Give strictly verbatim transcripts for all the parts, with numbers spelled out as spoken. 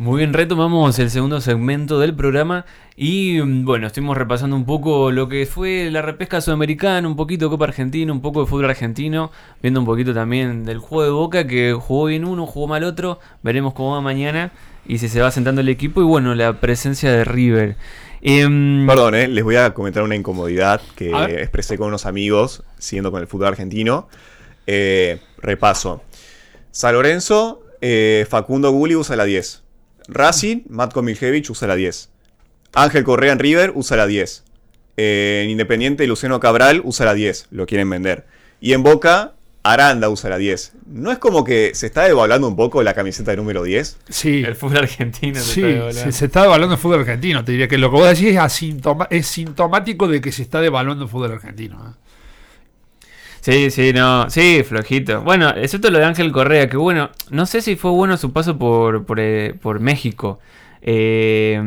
Muy bien, retomamos el segundo segmento del programa y bueno, estuvimos repasando un poco lo que fue la repesca sudamericana, un poquito de Copa Argentina, un poco de fútbol argentino, viendo un poquito también del juego de Boca, que jugó bien uno, jugó mal otro, veremos cómo va mañana y si se va sentando el equipo y bueno, la presencia de River. Eh, Perdón, eh, les voy a comentar una incomodidad que expresé con unos amigos, siguiendo con el fútbol argentino. Eh, repaso. San Lorenzo, eh, Facundo Gulli usa la diez. Racing, Matko Miljevic usa la diez. Ángel Correa en River usa la diez. Eh, en Independiente, Luciano Cabral usa la diez. Lo quieren vender. Y en Boca, Aranda usa la diez. ¿No es como que se está devaluando un poco la camiseta de número diez? Sí. El fútbol argentino se sí, está devaluando. Se, se está devaluando el fútbol argentino. Te diría que lo que vos decís es, asintoma, es sintomático de que se está devaluando el fútbol argentino. ¿eh? Sí, sí, no, sí, flojito. Bueno, excepto lo de Ángel Correa, que bueno, no sé si fue bueno su paso por, por, eh, por México. Eh,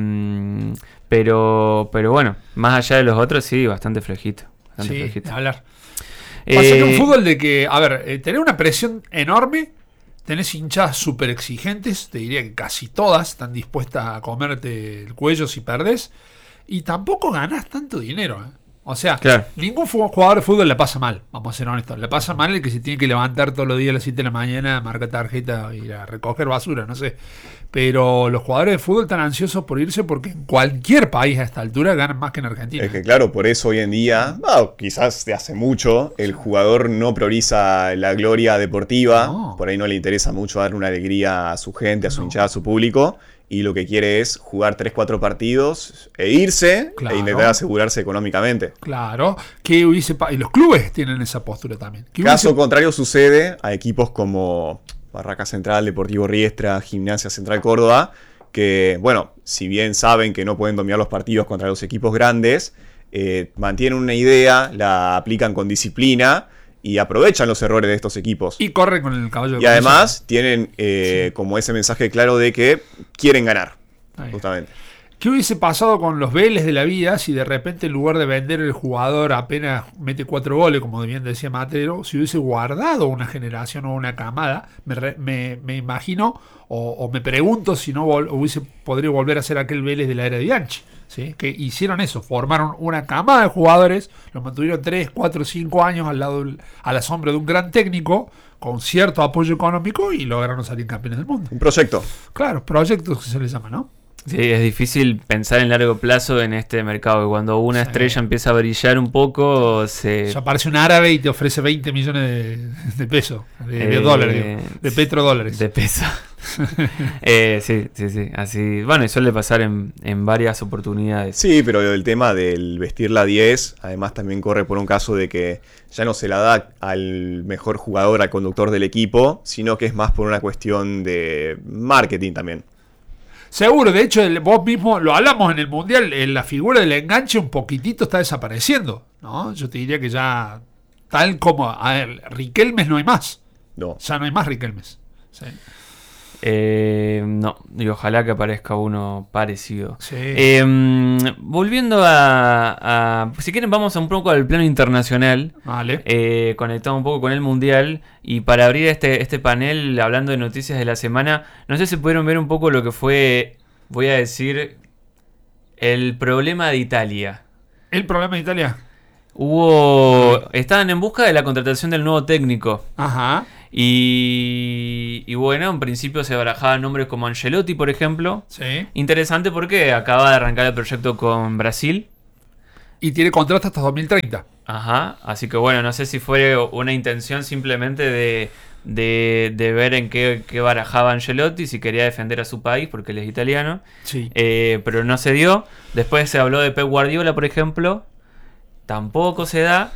pero, pero bueno, más allá de los otros, sí, bastante flojito. Bastante Sí, flojito. hablar. Eh, Pasa que un fútbol de que, a ver, eh, tener una presión enorme, tenés hinchadas súper exigentes, te diría que casi todas están dispuestas a comerte el cuello si perdés, y tampoco ganás tanto dinero, ¿eh? O sea, claro. Ningún jugador de fútbol le pasa mal, vamos a ser honestos. Le pasa mal el que se tiene que levantar todos los días a las siete de la mañana, marcar tarjeta y ir a recoger basura, no sé. Pero los jugadores de fútbol están ansiosos por irse porque en cualquier país a esta altura ganan más que en Argentina. Es que claro, por eso hoy en día, bueno, quizás de hace mucho, el jugador no prioriza la gloria deportiva. No. Por ahí no le interesa mucho dar una alegría a su gente, a su no. hinchada, a su público. Y lo que quiere es jugar tres cuatro partidos e irse claro. e intentar asegurarse económicamente. Claro, que hubiese pa- y los clubes tienen esa postura también. Caso hubiese... contrario sucede a equipos como Barraca Central, Deportivo Riestra, Gimnasia Central Córdoba, que, bueno, si bien saben que no pueden dominar los partidos contra los equipos grandes, eh, mantienen una idea, la aplican con disciplina y aprovechan los errores de estos equipos. Y corren con el caballo de Y además tienen eh, sí. como ese mensaje claro de que quieren ganar. Ahí. Justamente. ¿Qué hubiese pasado con los Vélez de la vida si de repente en lugar de vender el jugador apenas mete cuatro goles, como bien decía Matero, si hubiese guardado una generación o una camada? Me, re, me, me imagino o, o me pregunto si no vol, hubiese podría volver a ser aquel Vélez de la era de Bianchi. ¿Sí? Que hicieron eso, formaron una camada de jugadores, los mantuvieron tres, cuatro, cinco años al lado a la sombra de un gran técnico con cierto apoyo económico y lograron salir campeones del mundo. Un proyecto. Claro, proyectos que se les llama, ¿no? Sí, es difícil pensar en largo plazo en este mercado, que cuando una sí. estrella empieza a brillar un poco, se... O aparece un árabe y te ofrece veinte millones de, de pesos, de, eh, de dólares, digo, de petrodólares. De peso. eh, sí, sí, sí, así. Bueno, y suele pasar en, en varias oportunidades. Sí, pero el tema del vestir la diez, además también corre por un caso de que ya no se la da al mejor jugador, al conductor del equipo, sino que es más por una cuestión de marketing también. Seguro, de hecho, el, vos mismo lo hablamos en el Mundial, en la figura del enganche un poquitito está desapareciendo, ¿no? Yo te diría que ya, tal como, a ver, Riquelmes no hay más. No. Ya no hay más Riquelmes. Sí. Eh, no, y ojalá que aparezca uno parecido. Sí. Eh, volviendo a, a... Si quieren vamos un poco al plano internacional. Vale. Eh, conectado un poco con el Mundial. Y para abrir este, este panel, hablando de noticias de la semana, no sé si pudieron ver un poco lo que fue, voy a decir, el problema de Italia. ¿El problema de Italia? Hubo... Estaban en busca de la contratación del nuevo técnico. Ajá. Y, y bueno, en principio se barajaban nombres como Ancelotti, por ejemplo. Sí. Interesante porque acaba de arrancar el proyecto con Brasil. Y tiene contrato hasta dos mil treinta. Ajá, así que bueno, no sé si fue una intención simplemente de, de, de ver en qué, qué barajaba Ancelotti, si quería defender a su país, porque él es italiano. Sí. Eh, pero no se dio. Después se habló de Pep Guardiola, por ejemplo. Tampoco se da.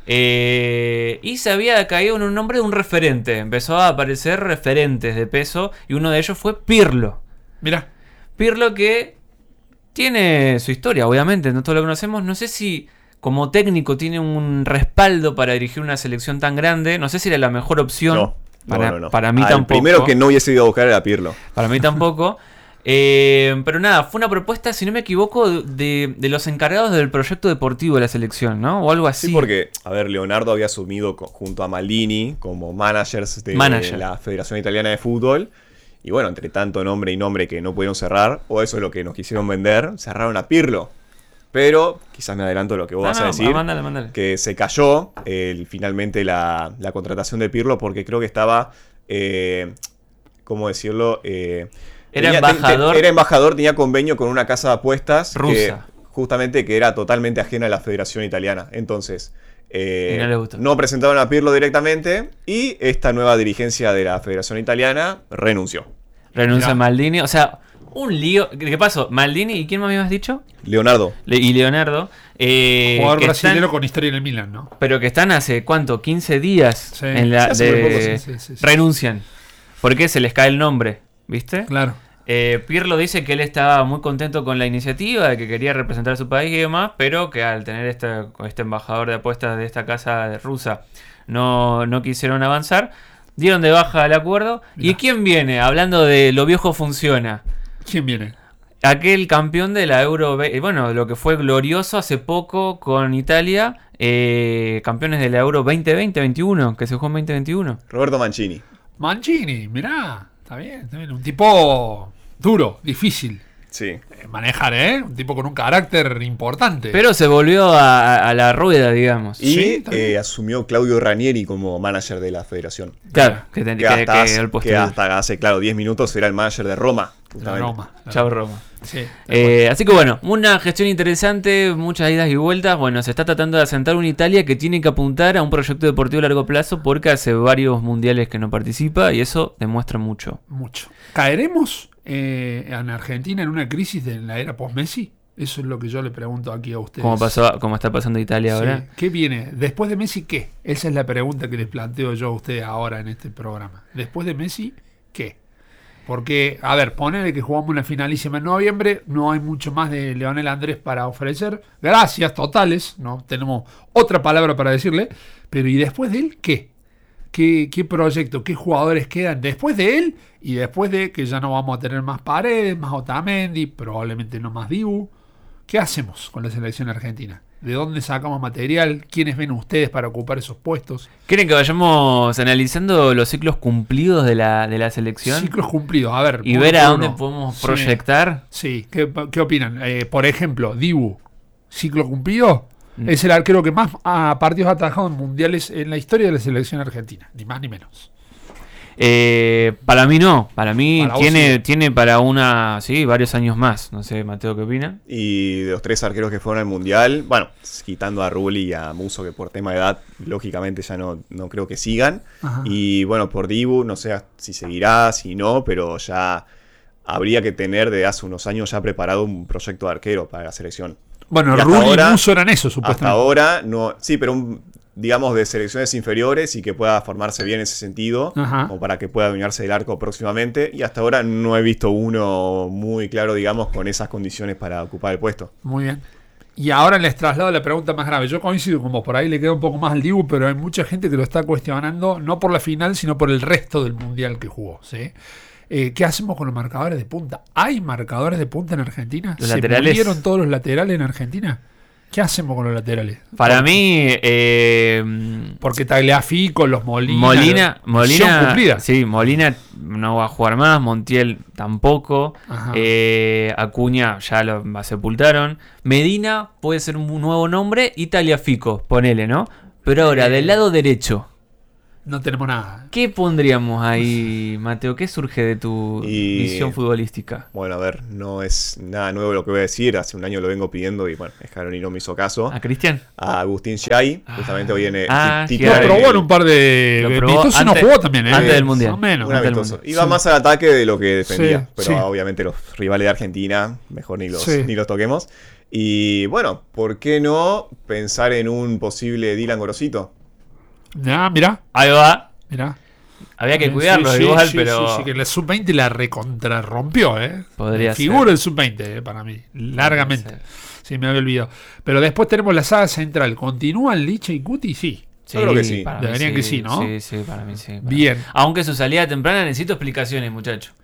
Eh, y se había caído en un nombre de un referente. Empezó a aparecer referentes de peso y uno de ellos fue Pirlo. Mira, Pirlo que tiene su historia, obviamente, no todos lo conocemos. No sé si como técnico tiene un respaldo para dirigir una selección tan grande. No sé si era la mejor opción. No, para, no, no, no. para mí ah, tampoco. El primero que no hubiese ido a buscar era Pirlo. Para mí tampoco. Eh, pero nada, fue una propuesta, si no me equivoco, de, de los encargados del proyecto deportivo de la selección, ¿no? O algo así. Sí, porque, a ver, Leonardo había asumido junto a Maldini como managers de Manager. la Federación Italiana de Fútbol. Y bueno, entre tanto nombre y nombre que no pudieron cerrar, o eso es lo que nos quisieron vender, cerraron a Pirlo. Pero, quizás me adelanto lo que vos No, vas a no, decir, mándale, mándale. que se cayó el, finalmente la, la contratación de Pirlo porque creo que estaba, eh, ¿cómo decirlo? Eh, Era tenía- embajador. te- Era embajador, tenía convenio con una casa de apuestas Rusa. que justamente que era totalmente ajena a la Federación Italiana. Entonces, eh, Y no le gustó. no presentaron a Pirlo directamente y esta nueva dirigencia de la Federación Italiana renunció. Renuncia Mirá. Maldini. O sea, un lío. ¿Qué pasó? Maldini y ¿quién más me habías dicho? Leonardo. Le- y Leonardo. eh, Jugador que brasileño están- con historia en el Milan, ¿no? pero que están hace cuánto, quince días Sí. en la Sí, hace muy de- poco, sí, sí, sí, sí. renuncian. Porque se les cae el nombre, ¿viste? Claro. Eh, Pirlo dice que él estaba muy contento con la iniciativa, de que quería representar a su país y demás, pero que al tener este, este embajador de apuestas de esta casa rusa no, no quisieron avanzar, dieron de baja el acuerdo. ¿Y Mirá. quién viene? Hablando de lo viejo funciona. ¿Quién viene? Aquel campeón de la Euro, ve- bueno, lo que fue glorioso hace poco con Italia, eh, campeones de la Euro veinte veinte veintiuno, que se jugó en veinte veintiuno. Roberto Mancini. Mancini, mirá. Está bien, está bien. Un tipo duro, difícil Sí. de manejar, ¿eh? Un tipo con un carácter importante. Pero se volvió a, a la rueda, digamos. Y Sí, está bien. eh, asumió Claudio Ranieri como manager de la federación. Claro, que, ten- Que, que- hasta, que hace, el que posterior. hasta hace, claro, diez minutos era el manager de Roma. La Justamente. Roma. la Chao Roma. Roma. Sí. Eh, así que bueno, una gestión interesante, muchas idas y vueltas. Bueno, se está tratando de asentar una Italia que tiene que apuntar a un proyecto deportivo a largo plazo porque hace varios mundiales que no participa y eso demuestra mucho. Mucho. ¿Caeremos eh, en Argentina en una crisis de la era post-Messi? Eso es lo que yo le pregunto aquí a ustedes. Como pasó, como está pasando Italia Sí. ahora. ¿Qué viene? Después de Messi, ¿qué? Esa es la pregunta que les planteo yo a ustedes ahora en este programa. Después de Messi, ¿qué? Porque, a ver, ponele que jugamos una finalísima en noviembre, no hay mucho más de Leonel Andrés para ofrecer. Gracias, totales, no tenemos otra palabra para decirle. Pero ¿y después de él qué? ¿Qué, qué proyecto, qué jugadores quedan después de él? Y después de que ya no vamos a tener más Paredes, más Otamendi, probablemente no más Dibu. ¿Qué hacemos con la selección argentina? ¿De dónde sacamos material? ¿Quiénes ven ustedes para ocupar esos puestos? ¿Quieren que vayamos analizando los ciclos cumplidos de la, de la selección? Ciclos cumplidos. A ver. Y uno ver por a dónde uno. podemos Sí. proyectar. Sí, ¿qué, qué opinan? Eh, por ejemplo, Dibu, ciclo cumplido, Mm. es el arquero que más ah, partidos ha atajado en mundiales en la historia de la selección argentina, ni más ni menos. Eh, para mí no, para mí Para vos tiene, sí. tiene para una, sí, varios años más. No sé, Mateo, ¿qué opina? Y de los tres arqueros que fueron al Mundial, bueno, quitando a Rulli y a Musso, que por tema de edad, lógicamente ya no, no creo que sigan. Ajá. Y bueno, por Dibu, no sé si seguirá, si no, pero ya habría que tener de hace unos años ya preparado un proyecto de arquero para la selección. Bueno, Y hasta Rulli y ahora- Musso eran eso, Hasta supuestamente. ahora, no, sí, pero un, digamos de selecciones inferiores y que pueda formarse bien en ese sentido, Ajá. o para que pueda adueñarse del arco próximamente. Y hasta ahora no he visto uno muy claro, digamos, con esas condiciones para ocupar el puesto. Muy bien. Y ahora les traslado la pregunta más grave. Yo coincido como por ahí le queda un poco más al Dibu, pero hay mucha gente que lo está cuestionando, no por la final, sino por el resto del mundial que jugó. ¿Sí? Eh, ¿Qué hacemos con los marcadores de punta? ¿Hay marcadores de punta en Argentina? Los ¿Se laterales. murieron todos los laterales en Argentina? ¿Qué hacemos con los laterales? Para Porque- mí, eh, Porque Tagliafico, los Molina. Molina, la- misión Molina, cumplida. sí, Molina no va a jugar más, Montiel tampoco, Ajá. eh, Acuña ya lo sepultaron, Medina puede ser un nuevo nombre, y Tagliafico, ponele, ¿no? Pero ahora, Eh. del lado derecho, No tenemos nada. ¿qué pondríamos ahí, Mateo? ¿Qué surge de tu Y- visión futbolística? Bueno, a ver, no es nada nuevo lo que voy a decir. Hace un año lo vengo pidiendo y bueno, Scaloni no me hizo caso. ¿A Cristian? A Agustín Giai, justamente viene Ah, ti- Giai. Lo titular en probó en el- un par de. Lo probó Amistosos no antes- jugó también, ¿eh? antes del Mundial. Más o menos. un antes del amistoso. mundo. Iba Sí. más al ataque de lo que defendía. Sí, pero sí. obviamente los rivales de Argentina, mejor ni los, Sí. ni los toquemos. Y bueno, ¿por qué no pensar en un posible Dylan Gorosito? Ya, mirá, Ahí va. mirá. Había que Sí, cuidarlo sí, igual, sí, pero sí, sí, que la sub veinte la recontrarrompió, ¿eh? Podría Figura ser. el sub veinte, eh, para mí. Largamente. ser. Sí, me había olvidado. Pero después tenemos la saga central. ¿Continúan Licha y Cuti? Sí. Yo creo que sí. para mí Deberían que sí, ¿no? Sí, sí, para mí sí. para Bien. mí. Aunque su salida temprana necesito explicaciones, muchacho.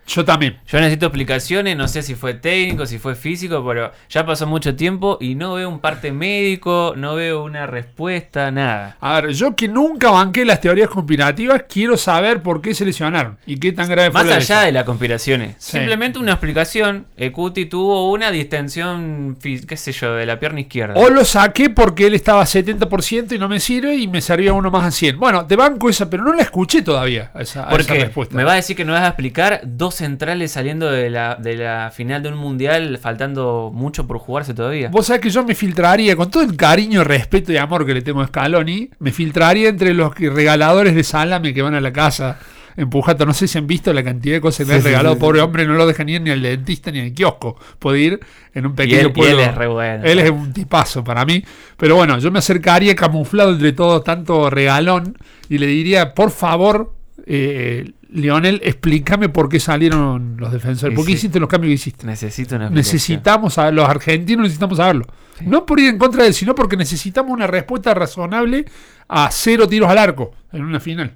Yo también. Yo necesito explicaciones, no sé si fue técnico, si fue físico, pero ya pasó mucho tiempo y no veo un parte médico, no veo una respuesta, nada. A ver, yo que nunca banqué las teorías conspirativas, quiero saber por qué se lesionaron y qué tan grave fue Más la allá lesión. de las conspiraciones, Sí. simplemente una explicación. Eh, Cuti tuvo una distensión, fí- qué sé yo, de la pierna izquierda. O lo saqué porque él estaba a setenta por ciento y no me sirve y me servía uno más a cien. Bueno, te banco esa, pero no la escuché todavía a esa, a esa Porque respuesta. me va a decir que no vas a explicar dos centrales saliendo de la, de la final de un mundial, faltando mucho por jugarse todavía. Vos sabés que yo me filtraría, con todo el cariño, respeto y amor que le tengo a Scaloni, me filtraría entre los que- regaladores de salame que van a la casa empujando. No sé si han visto la cantidad de cosas que le han Sí, sí, regalado. sí, Pobre sí. hombre, no lo deja ni ir ni al dentista ni al kiosco. Puede ir en un Y pequeño él, y pueblo. él es re bueno. Él es un tipazo para mí. Pero bueno, yo me acercaría camuflado entre todo tanto regalón y le diría, por favor, eh, Lionel, explícame por qué salieron los defensores. Sí, ¿Por qué sí. hiciste los cambios que hiciste? Necesito una explicación. Necesitamos a los argentinos, necesitamos saberlo. Sí. No por ir en contra de él, sino porque necesitamos una respuesta razonable a cero tiros al arco en una final.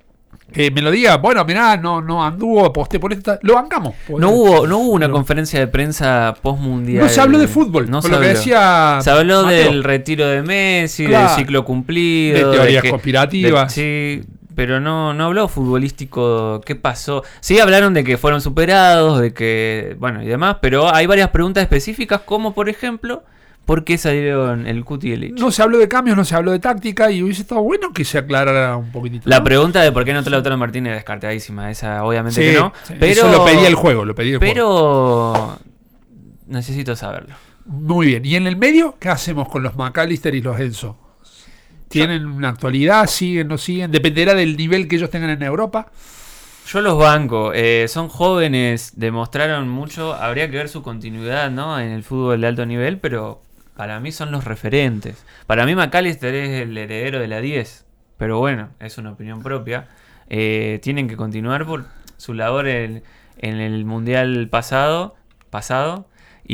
Que me lo diga, bueno, mirá, no, no anduvo, aposté por esta. Lo bancamos. No hubo, no hubo una Pero- conferencia de prensa post-mundial. No se habló de fútbol, No por se lo que habló. decía Se habló Mateo. del retiro de Messi, Claro. del ciclo cumplido. De teorías que- conspirativas. de- sí, pero no, no habló futbolístico. ¿Qué pasó? Sí hablaron de que fueron superados, de que. Bueno, y demás, pero hay varias preguntas específicas, como por ejemplo, ¿por qué salieron el Cuti y el Lich? No se habló de cambios, no se habló de táctica y hubiese estado bueno que se aclarara un poquitito. La ¿no? pregunta de por qué no entró Lautaro Martínez es descartadísima. Esa, obviamente Sí, que no. sí, Pero, eso lo pedía el juego, lo pedía el juego. Pero. Necesito saberlo. Muy bien. ¿Y en el medio qué hacemos con los McAllister y los Enzo? ¿Tienen una actualidad? ¿Siguen? ¿No siguen? Dependerá del nivel que ellos tengan en Europa. Yo los banco, eh, son jóvenes, demostraron mucho, habría que ver su continuidad, ¿no? En el fútbol de alto nivel, pero para mí son los referentes. Para mí McAllister es el heredero de la diez, pero bueno, es una opinión propia. Eh, tienen que continuar por su labor en, en el mundial pasado, pasado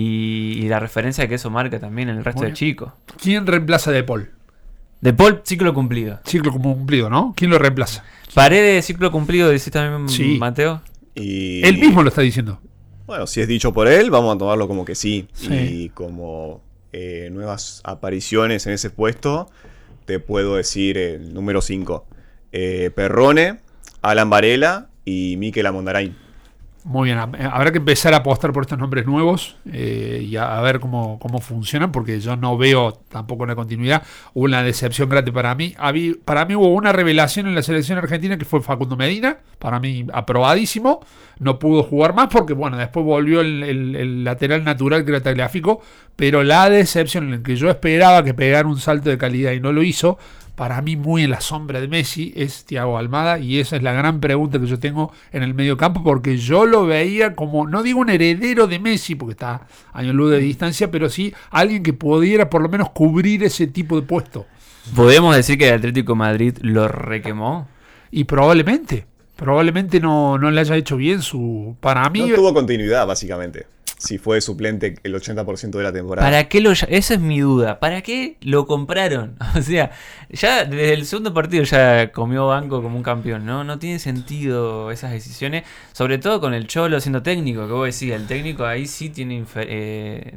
y, y la referencia que eso marca también en el resto Muy de bien. chicos. ¿Quién reemplaza a De Paul? De Paul, ciclo cumplido. Ciclo como cumplido, ¿no? ¿Quién lo reemplaza? Paredes, ciclo cumplido, decís también, Sí. Mateo. Y, Él mismo lo está diciendo. Bueno, si es dicho por él, vamos a tomarlo como que sí. Sí. Y como eh, nuevas apariciones en ese puesto, te puedo decir el número cinco. Eh, Perrone, Alan Varela y Mikel Amondarain. Muy bien, habrá que empezar a apostar por estos nombres nuevos eh, y a, a ver cómo, cómo funcionan, porque yo no veo tampoco una continuidad. Hubo una decepción grande para mí. Habí, para mí hubo una revelación en la selección argentina que fue Facundo Medina, para mí aprobadísimo. No pudo jugar más porque, bueno, después volvió el, el- el lateral natural que era Tagliafico, pero la decepción en la que yo esperaba que pegara un salto de calidad y no lo hizo, para mí muy en la sombra de Messi, es Thiago Almada, y esa es la gran pregunta que yo tengo en el medio campo, porque yo lo veía como, no digo un heredero de Messi, porque está a años luz de distancia, pero sí alguien que pudiera por lo menos cubrir ese tipo de puesto. ¿Podemos decir que el Atlético de Madrid lo requemó? Y probablemente, probablemente no, no le haya hecho bien su... Para mí... No tuvo continuidad, básicamente. Si fue suplente el ochenta por ciento de la temporada. ¿Para qué lo ll- Esa es mi duda. ¿Para qué lo compraron? O sea, ya desde el segundo partido ya comió banco como un campeón, ¿no? No tiene sentido esas decisiones. Sobre todo con el Cholo siendo técnico, que vos decís, el técnico ahí sí tiene infer- eh,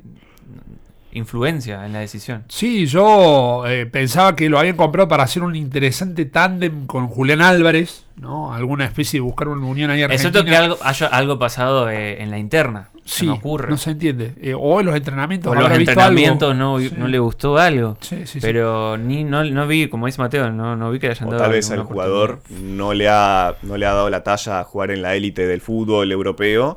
influencia en la decisión. Sí, yo eh, pensaba que lo habían comprado para hacer un interesante tándem con Julián Álvarez, ¿no? Alguna especie de buscar una unión ahí argentina. Excepto que algo, haya algo pasado eh, en la interna. Sí, no ocurre. no se entiende. Eh, o en los entrenamientos. O los habrá visto entrenamientos algo. no, Sí. no le gustó algo. Sí, sí, sí. Pero ni no, no vi, como dice Mateo, no, no vi que le hayan O dado tal vez al alguna jugador oportunidad. no le, ha, no le ha dado la talla a jugar en la élite del fútbol europeo.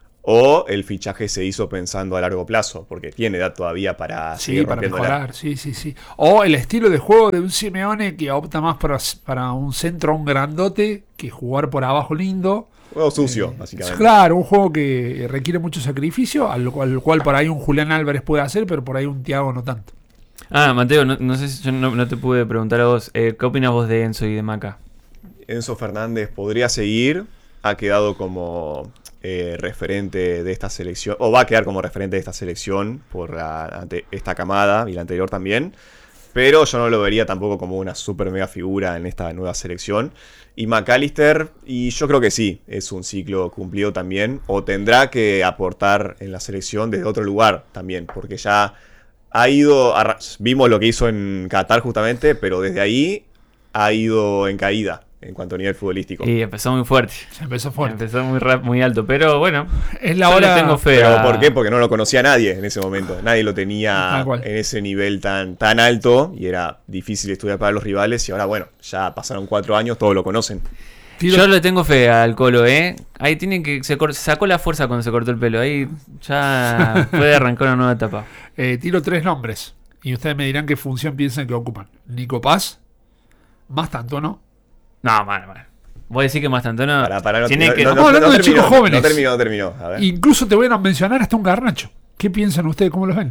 O el fichaje se hizo pensando a largo plazo, porque tiene edad todavía para Sí, seguir para rompiéndola. mejorar, sí, sí, sí. O el estilo de juego de un Simeone que opta más para, para un centro, un grandote, que jugar por abajo lindo. Juego sucio, Eh, básicamente. Claro, un juego que requiere mucho sacrificio, al cual, al cual por ahí un Julián Álvarez puede hacer, pero por ahí un Thiago no tanto. Ah, Mateo, no, no sé si yo no, no te pude preguntar a vos. Eh, ¿Qué opinas vos de Enzo y de Maca? Enzo Fernández podría seguir, ha quedado como eh, referente de esta selección, o va a quedar como referente de esta selección por la, ante, esta camada y la anterior también. pero yo no lo vería tampoco como una super mega figura en esta nueva selección. Y McAllister, y yo creo que sí, es un ciclo cumplido también, o tendrá que aportar en la selección desde otro lugar también, porque ya ha ido, vimos lo que hizo en Qatar justamente, pero desde ahí ha ido en caída en cuanto a nivel futbolístico. Y empezó muy fuerte. Se empezó fuerte. Empezó muy rap, muy alto, pero bueno, es la yo hora. le tengo fe. ¿Pero a... por qué? Porque no lo conocía nadie en ese momento. Nadie lo tenía en ese nivel tan, tan alto y era difícil estudiar para los rivales. Y ahora, bueno, ya pasaron cuatro años, todos lo conocen. Yo le tengo fe al Colo, ¿eh? Ahí tienen que se, cor- se sacó la fuerza cuando se cortó el pelo. Ahí ya puede arrancar una nueva etapa. Eh, tiro tres nombres y ustedes me dirán qué función piensan que ocupan. Nico Paz, Mastantuono. No, mano, mano. Voy a decir que Mastantuono Para, para, no, tiene no, que... no, Estamos no, hablando no de terminó, chicos jóvenes. No terminó, no terminó. A ver. Incluso te voy a mencionar hasta un Garnacho. ¿Qué piensan ustedes? ¿Cómo los ven?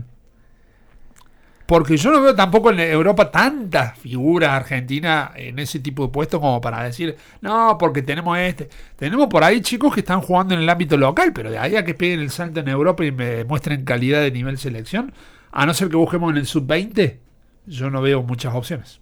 Porque yo no veo tampoco en Europa tantas figuras argentinas en ese tipo de puestos como para decir, no, porque tenemos este. Tenemos por ahí chicos que están jugando en el ámbito local, pero de ahí a que peguen el salto en Europa y me muestren calidad de nivel selección, a no ser que busquemos en el sub veinte, yo no veo muchas opciones.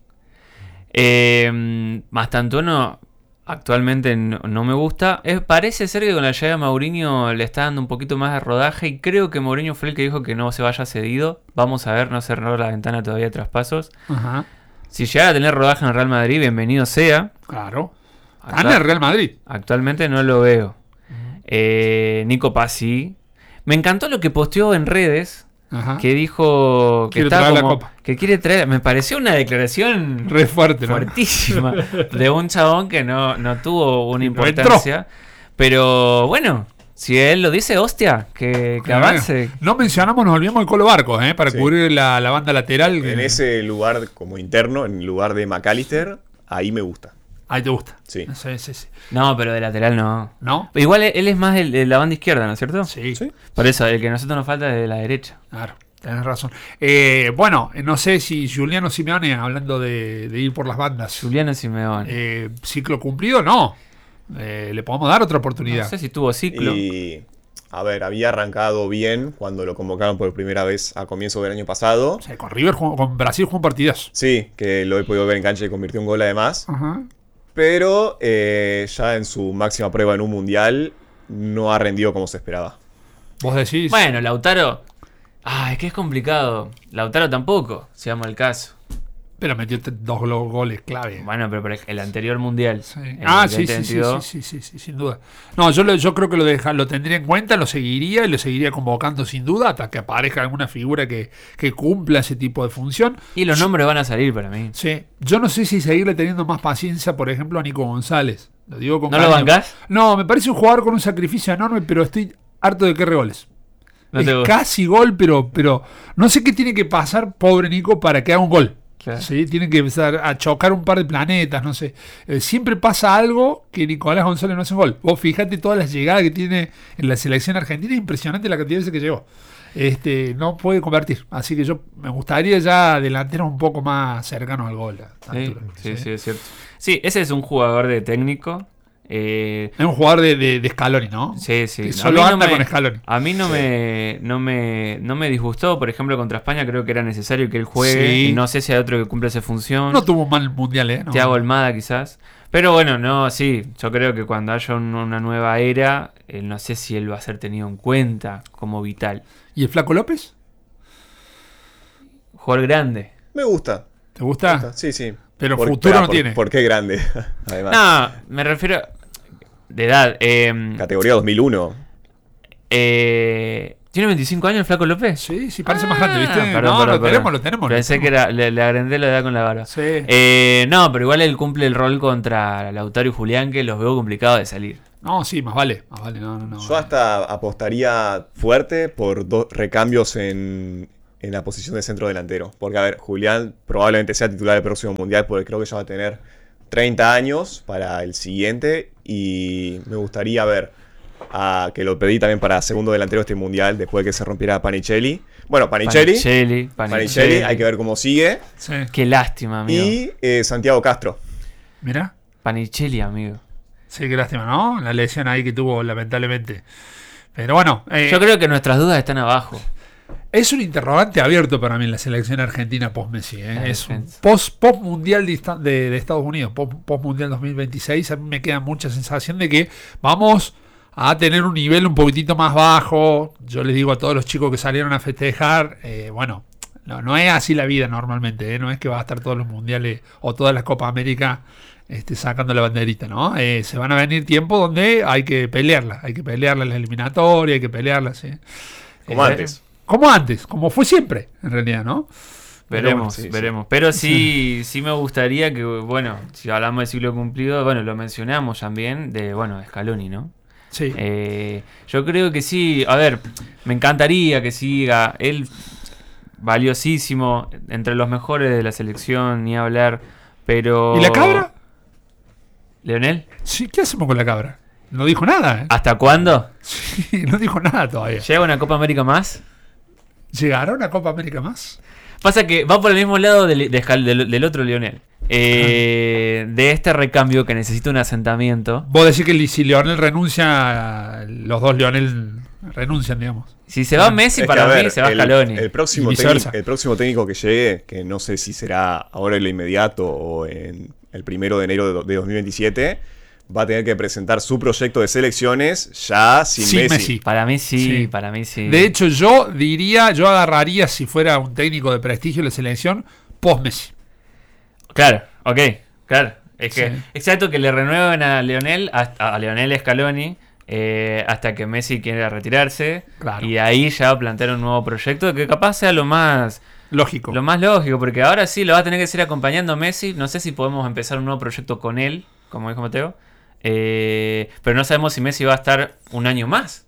Eh, Mastantuono actualmente no, no me gusta. Es, parece ser que con la llegada de Mourinho le está dando un poquito más de rodaje y creo que Mourinho fue el que dijo que no se vaya cedido. Vamos a ver, no cerró la ventana todavía de traspasos. Ajá. Si llegara a tener rodaje en el Real Madrid, bienvenido sea. Claro. Actual- Gana el Real Madrid. Actualmente no lo veo. Eh, Nico Paz sí. Me encantó lo que posteó en redes. Ajá. Que dijo que Quiere está traer la como copa. que quiere traer. Me pareció una declaración Re fuerte, ¿no? fuertísima de un chabón que no, no tuvo una No importancia. Pero bueno, si él lo dice, hostia, que, que avance. No mencionamos, nos olvidamos de Colo Barcos, ¿eh? Para Sí. cubrir la, la banda lateral. En ese lugar como interno, en el lugar de McAllister, ahí me gusta. Ahí te gusta. Sí. Sí, sí, sí. No, pero de lateral no. ¿No? Igual él es más de, de la banda izquierda, ¿no es cierto? Sí. Sí. Por eso, el que a nosotros nos falta es de la derecha. Claro, tenés razón. Eh, bueno, no sé si Juliano Simeone, hablando de, de ir por las bandas, Juliano Simeone. eh, ciclo cumplido, no. Eh, le podemos dar otra oportunidad. No sé si tuvo ciclo. Y, a ver, había arrancado bien cuando lo convocaron por primera vez a comienzo del año pasado. O sea, con River, jugó- con Brasil jugó un partidazo. Sí, que lo he podido ver en cancha y convirtió un gol además. Ajá. Pero eh, ya en su máxima prueba en un mundial no ha rendido como se esperaba. Vos decís. Bueno, Lautaro. Ah, es que es complicado. Lautaro tampoco, si vamos al caso. Pero metió te- dos glo- goles clave. Bueno, pero por ej- el anterior mundial. Sí. en Ah, el sí, sí, sí, sí, veintveintidós. sí, sí, sí, sin duda. No, yo, lo- yo creo que lo, deja, lo tendría en cuenta, lo seguiría y lo seguiría convocando sin duda hasta que aparezca alguna figura que, que cumpla ese tipo de función. Y los nombres van a salir para mí. Sí, yo no sé si seguirle teniendo más paciencia, por ejemplo, a Nico González. Lo digo con ¿No lo cariño. bancás? No, me parece un jugador con un sacrificio enorme, pero estoy harto de que regoles. No es te gusta. casi gol, pero, pero no sé qué tiene que pasar, pobre Nico, para que haga un gol. Claro. ¿Sí? Tiene que empezar a chocar un par de planetas, no sé. Eh, siempre pasa algo que Nicolás González no hace un gol. Vos fijate todas las llegadas que tiene en la selección argentina, es impresionante la cantidad de veces que llegó. Este, no puede convertir. Así que yo me gustaría ya delanteros un poco más cercanos al gol. a esta Sí, altura, sí, sí, es cierto. Sí, ese es un jugador de técnico. Eh, Es un jugador de, de, de Scaloni, ¿no? sí, sí. Que A solo mí no anda me- con Scaloni. A mí no, Sí. me, no, me, no me disgustó. Por ejemplo, contra España creo que era necesario que él juegue. Sí. Y no sé si hay otro que cumpla esa función. No tuvo un mal mundial, ¿eh? No. Thiago Almada quizás. Pero bueno, no, sí. Yo creo que cuando haya un- una nueva era, eh, no sé si él va a ser tenido en cuenta como vital. ¿Y el Flaco López? Jugador grande. Me gusta. ¿Te gusta? me gusta, Sí, sí. Pero Por- futuro pero no por- tiene. ¿Por qué grande? Además. No, me refiero de edad. Eh, Categoría dos mil uno. eh, ¿Tiene veinticinco años el Flaco López? Sí, sí, parece más grande, ¿viste? Ah, perdón, no, perdón, lo perdón. tenemos, lo tenemos. lo Pensé que tenemos. era, le, le agrandé la edad con la barba. Sí. Eh, no, pero igual él cumple el rol contra Lautaro y Julián, que los veo complicados de salir. No, sí, más vale. Más vale, no, no, no. Yo hasta apostaría fuerte por dos recambios en, en la posición de centro delantero. Porque, a ver, Julián probablemente sea titular del próximo mundial, porque creo que ya va a tener treinta años para el siguiente. Y me gustaría ver, a, que lo pedí también para segundo delantero este mundial, después de que se rompiera Panichelli. Bueno, Panichelli. Panichelli, Panichelli, hay que ver cómo sigue. Sí. Qué lástima, amigo. Y eh, Santiago Castro. Mira. Panichelli, amigo. Sí, qué lástima, ¿no? La lesión ahí que tuvo, lamentablemente. Pero bueno. eh, Yo creo que nuestras dudas están abajo. Es un interrogante abierto para mí en la selección argentina post-Messi. ¿eh? La Es un defensa. post, post-mundial de, de, de Estados Unidos, post, post-mundial dos mil veintiséis. A mí me queda mucha sensación de que vamos a tener un nivel un poquitito más bajo. Yo les digo a todos los chicos que salieron a festejar, eh, bueno, no, no es así la vida normalmente. ¿eh? No es que va a estar todos los mundiales o todas las Copas América este, sacando la banderita, ¿no? Eh, se van a venir tiempos donde hay que pelearla. Hay que pelearla en la eliminatoria, hay que pelearla, ¿sí? Como Eh, antes. Como antes, como fue siempre, en realidad, ¿no? Veremos, Pero bueno, sí, veremos. Pero sí, sí me gustaría que, bueno, si hablamos de siglo cumplido, bueno, lo mencionamos también, de, bueno, Scaloni, ¿no? Sí. Eh, yo creo que sí, a ver, me encantaría que siga, él valiosísimo, entre los mejores de la selección, ni hablar, pero... ¿Y la cabra? ¿Leonel? Sí, ¿qué hacemos con la cabra? No dijo nada, ¿eh? ¿Hasta cuándo? Sí, no dijo nada todavía. ¿Llega una Copa América más? ¿Llegará una Copa América más? Pasa que va por el mismo lado del, de Scal- del, del otro Lionel. Eh, de este recambio que necesita un asentamiento. Vos decís que si Lionel renuncia, los dos Lionel renuncian, digamos. Si se va Messi, Es que, para a ver, mí se va el, Scaloni. el próximo Y viceversa. técnico, el próximo técnico que llegue, que no sé si será ahora en lo inmediato o en el primero de enero de, do- de dos mil veintisiete, va a tener que presentar su proyecto de selecciones ya sin, Sin Messi. Messi. Para mí sí, Sí. para mí sí. De hecho, yo diría, yo agarraría, si fuera un técnico de prestigio de la selección, post-Messi. Claro, ok, claro. Es que, Sí. exacto, que le renueven a Lionel, hasta, a Lionel Scaloni, eh, hasta que Messi quiera retirarse. Claro. Y de ahí ya plantear un nuevo proyecto que capaz sea lo más, Lógico. lo más lógico, porque ahora sí lo va a tener que seguir acompañando Messi. No sé si podemos empezar un nuevo proyecto con él, como dijo Mateo. Eh, pero no sabemos si Messi va a estar un año más.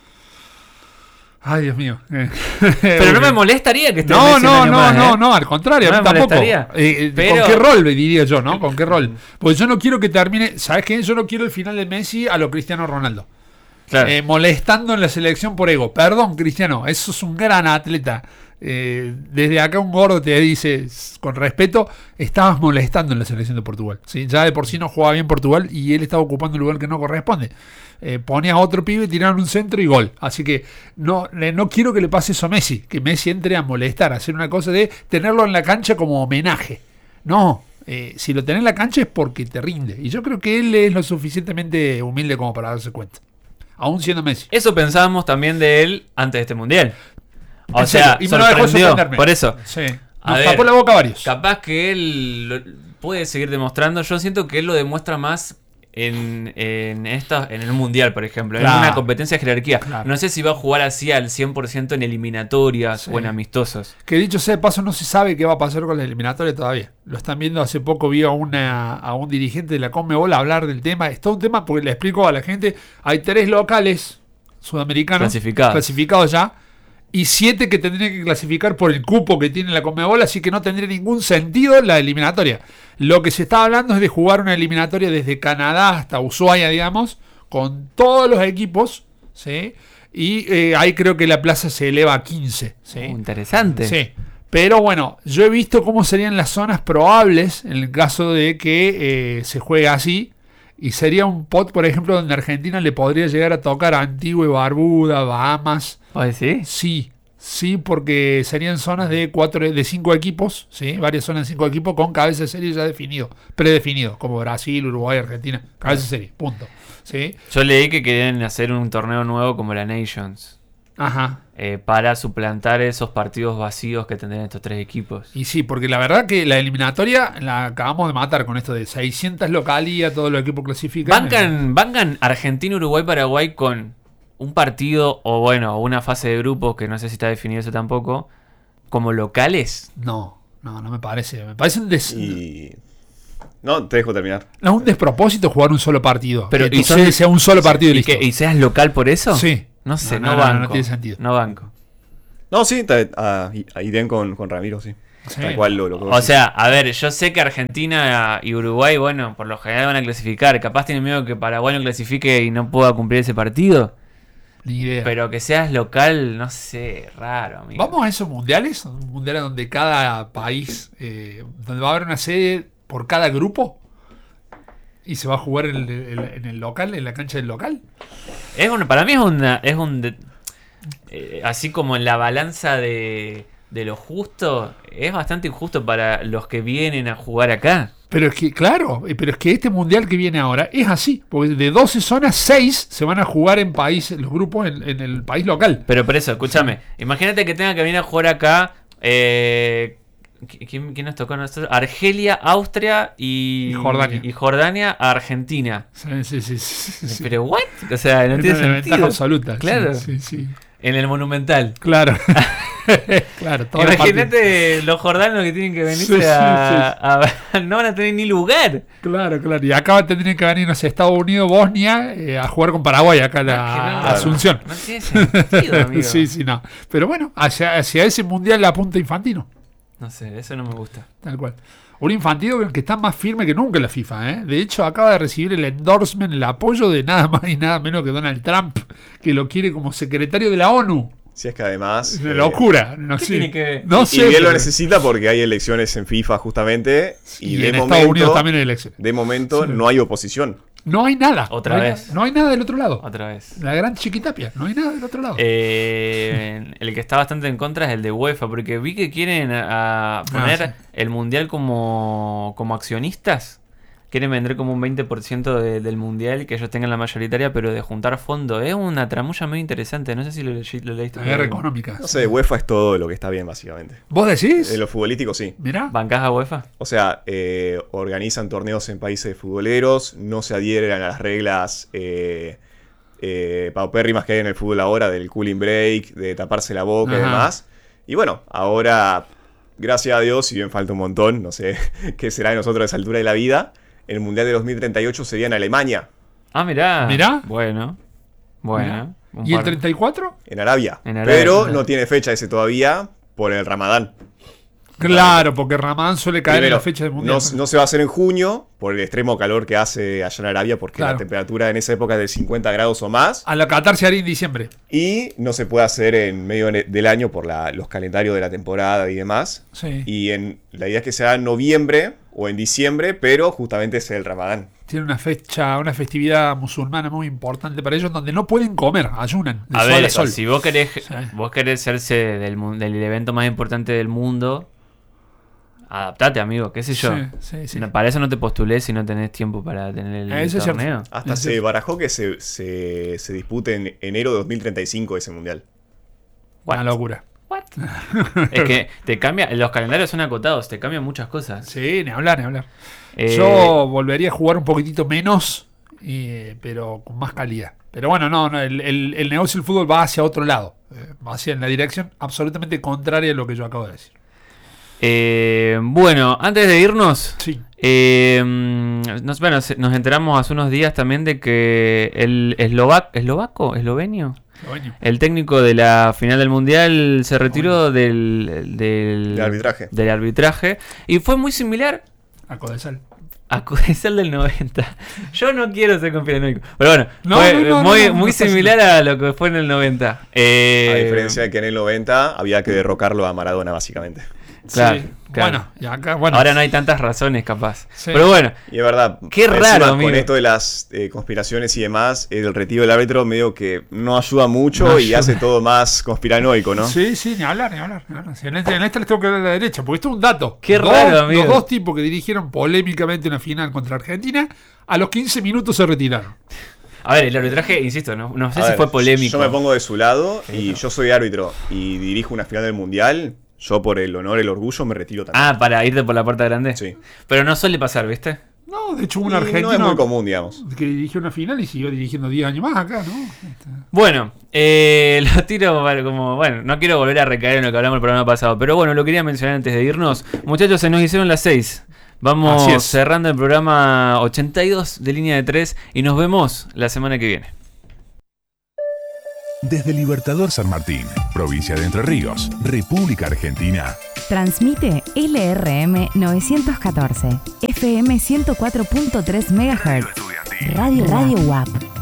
Ay, Dios mío. Eh. Pero no me molestaría que esté No, Messi un no, año no, más, no, ¿eh? no, al contrario, No a mí me tampoco. molestaría. Eh, eh, Pero- ¿Con qué rol, diría yo, no? ¿Con qué rol? Porque yo no quiero que termine, ¿sabes qué? Yo no quiero el final de Messi a lo Cristiano Ronaldo. Claro. Eh, molestando en la selección por ego. Perdón, Cristiano, eso es un gran atleta. Eh, desde acá un gordo te dice, con respeto, estabas molestando en la selección de Portugal. ¿sí? Ya de por sí no jugaba bien Portugal y él estaba ocupando el lugar que no corresponde. Eh, ponía a otro pibe, tiraron un centro y gol. Así que no, le- no quiero que le pase eso a Messi, que Messi entre a molestar, a hacer una cosa de tenerlo en la cancha como homenaje. No, eh, si lo tenés en la cancha es porque te rinde. Y yo creo que él es lo suficientemente humilde como para darse cuenta. Aún siendo Messi. Eso pensábamos también de él antes de este mundial. O En sea, serio, y me lo dejó sorprendió. sorprenderme. Por eso. Sí. A Nos ver, tapó la boca a varios. Capaz que él lo- puede seguir demostrando. Yo siento que él lo demuestra más en, en, esta, en el mundial, por ejemplo. Claro. En una competencia de jerarquía. Claro. No sé si va a jugar así al cien por ciento en eliminatorias Sí. o en amistosos. Que dicho sea de paso, no se sabe qué va a pasar con la eliminatoria todavía. Lo están viendo, hace poco vi a, una, a un dirigente de la Conmebol hablar del tema. Es todo un tema porque le explico a la gente, hay tres locales sudamericanos Clasificados. clasificados ya y siete que tendrían que clasificar por el cupo que tiene la Conmebol, así que no tendría ningún sentido la eliminatoria. Lo que se está hablando es de jugar una eliminatoria desde Canadá hasta Ushuaia, digamos, con todos los equipos, ¿sí? Y eh, ahí creo que la plaza se eleva a quince, ¿sí? Uh, interesante. Sí. Pero bueno, yo he visto cómo serían las zonas probables en el caso de que eh, se juegue así. Y sería un pot, por ejemplo, donde Argentina le podría llegar a tocar a Antigua y Barbuda, Bahamas. ¿Oye, sí? Sí, sí, porque serían zonas de cuatro, de cinco equipos, ¿sí? Varias zonas de cinco equipos con cabeza de serie ya definido, predefinido, como Brasil, Uruguay, Argentina. Cabeza de serie, punto. ¿Sí? Yo leí que querían hacer un torneo nuevo como la Nations. Ajá. eh, para suplantar esos partidos vacíos que tendrían estos tres equipos. Y sí, porque la verdad que la eliminatoria la acabamos de matar con esto de seiscientas localías, todos los equipos clasifican. Bancan, bancan Argentina, Uruguay, Paraguay con un partido o bueno, una fase de grupos que no sé si está definido eso tampoco, como locales. No, no, no me parece. Me parece un, des... Y. No, te dejo terminar. no, es un despropósito jugar un solo partido. Pero, que ¿y tu son- sede sea un solo partido y ¿Y, listo. que, ¿Y seas local por eso? Sí. No sé, No, no, no, no, banco. no tiene sentido. No banco. No, sí, ta- ah, y- ahí den con, con Ramiro, sí. Sí. Tal cual lo, lo que vos O decís. sea, a ver, yo sé que Argentina y Uruguay, bueno, por lo general van a clasificar. Capaz tienen miedo que Paraguay no clasifique y no pueda cumplir ese partido. Ni idea. Pero que seas local, no sé, raro, amigo. Vamos a esos mundiales, un mundial donde cada país, eh, donde va a haber una sede por cada grupo y se va a jugar en el, en el local, en la cancha del local. Es un, para mí es, una, es un de- eh, así como en la balanza de, de lo justo, es bastante injusto para los que vienen a jugar acá. Pero es que, claro, pero es que este mundial que viene ahora es así, porque de doce zonas, seis se van a jugar en países, los grupos en, en el país local. Pero por eso, escúchame, imagínate que tenga que venir a jugar acá, eh, ¿quién, quién nos tocó a nosotros? Argelia, Austria y, Y Jordania. y Jordania a Argentina. Sí, sí, sí. sí, sí. Pero, ¿what? O sea, no Es tiene una sentido. ventaja absoluta. Claro. Sí, sí, sí. En el Monumental. Claro. Claro, todos los Imagínate los jordanos que tienen que venirse Sí, sí, a, a- no van a tener ni lugar. Claro, claro. Y acá tendrían que venir, no sé, Estados Unidos, Bosnia, eh, a jugar con Paraguay, acá a la Que no, a Asunción. No tiene sentido, amigo. Sí, sí, no. Pero bueno, hacia, hacia ese mundial la apunta Infantino. No sé, eso no me gusta. Tal cual. Un Infantino que está más firme que nunca en la FIFA, ¿eh? De hecho, acaba de recibir el endorsement, el apoyo de nada más y nada menos que Donald Trump, que lo quiere como secretario de la ONU. Si es que además... Es una eh, locura. No ¿Qué sé. tiene que ver? No y sé. bien lo pero- necesita porque hay elecciones en FIFA justamente. Y, y de en momento, Estados Unidos también hay elecciones. de momento Sí. no hay oposición. No hay nada. Otra no hay vez. na- no hay nada del otro lado. Otra vez. La gran Chiquitapia. No hay nada del otro lado. Eh, el que está bastante en contra es el de UEFA, porque vi que quieren a, a poner Ah, sí. el mundial como, como accionistas. Quieren vender como un veinte por ciento de- del mundial, que ellos tengan la mayoritaria, pero de juntar fondos. Es una tramulla muy interesante. No sé si lo, leí- lo leíste. La guerra económica. No sé, UEFA es todo lo que está bien, básicamente. ¿Vos decís? En lo futbolístico, sí. Mirá. ¿Bancás a UEFA? O sea, eh, organizan torneos en países futboleros, no se adhieren a las reglas eh, eh, paupérrimas que hay en el fútbol ahora, del cooling break, de taparse la boca y Ajá. demás. Y bueno, ahora, gracias a Dios, si bien falta un montón, no sé qué será de nosotros a esa altura de la vida, el Mundial de dos mil treinta y ocho sería en Alemania, Ah, mirá. Mirá. Bueno. Bueno. un ¿Y el par- treinta y cuatro? en Arabia. En Arabia, Pero claro. no tiene fecha ese todavía por el Ramadán. Claro, porque Ramadán suele caer Primero, en la fecha del mundial. no, no se va a hacer en junio por el extremo calor que hace allá en Arabia, porque Claro. la temperatura en esa época es de cincuenta grados o más. A la Qatar se haría en diciembre. Y no se puede hacer en medio ne- del año por la- los calendarios de la temporada y demás. Sí. Y en, la idea es que sea en noviembre o en diciembre, pero justamente es el Ramadán. Tiene una fecha, una festividad musulmana muy importante para ellos, donde no pueden comer, ayunan. De A sol ver, a sol. si vos querés, Sí. vos querés serse del, mu- del evento más importante del mundo, adaptate, amigo, qué sé yo. Sí, sí, sí. No, para eso no te postulés si no tenés tiempo para tener el Eso es torneo. cierto. Hasta Es se cierto. barajó que se, se, se dispute en enero de dos mil treinta y cinco ese mundial. What? Una locura. What? Es que te cambia, los calendarios son acotados, te cambian muchas cosas. Sí, ni hablar, ni hablar. Eh, Yo volvería a jugar un poquitito menos, eh, pero con más calidad. Pero bueno, no, no el, el- el negocio del fútbol va hacia otro lado. eh, va hacia en la dirección absolutamente contraria a lo que yo acabo de decir. eh, bueno, antes de irnos, Sí. eh, nos, bueno, se- nos enteramos hace unos días también de que el eslovaco, eslovaco, eslovenio, Coño. el técnico de la final del mundial se retiró del, del, De arbitraje. del arbitraje y fue muy similar A Codesal. a Codesal del noventa. Yo no quiero ser conspiranoico, pero bueno, No, fue no, no, muy, no, no, muy no pasa similar a lo que fue en el noventa. Eh, A diferencia de que en el noventa había que derrocarlo a Maradona, básicamente. Claro, Sí. claro. Bueno, y acá, bueno. Ahora no hay tantas razones, capaz. Sí. Pero bueno, Y es verdad, Qué encima, raro, amigo. con esto de las eh, conspiraciones y demás, el retiro del árbitro medio que no ayuda mucho No y ayuda. hace todo más conspiranoico, ¿no? Sí, sí, ni hablar, ni hablar. Ni hablar. Si en, este, en esta les tengo que dar a la derecha, porque esto es un dato. Qué Dos- raro, amigo. Los dos tipos que dirigieron polémicamente una final contra Argentina, a los quince minutos se retiraron. a ver, el arbitraje, insisto, no, no sé A si ver, fue polémico. Yo me pongo de su lado y yo soy árbitro y dirijo una final del mundial. Yo, por el honor, el orgullo, me retiro también. Ah, para irte por la puerta grande. Sí. Pero no suele pasar, ¿viste? No, de hecho hubo un Y argentino no es muy común, digamos. que dirigió una final y siguió dirigiendo diez años más acá, ¿no? Este, Bueno, eh, lo tiro para como. Bueno, no quiero volver a recaer en lo que hablamos el programa pasado, pero bueno, lo quería mencionar antes de irnos. Muchachos, se nos hicieron las seis. Vamos Así es. cerrando el programa ochenta y dos de Línea de tres y nos vemos la semana que viene. Desde Libertador San Martín, provincia de Entre Ríos, República Argentina. Transmite L R M novecientos catorce, F M ciento cuatro punto tres megahertz. Radio Radio U A P.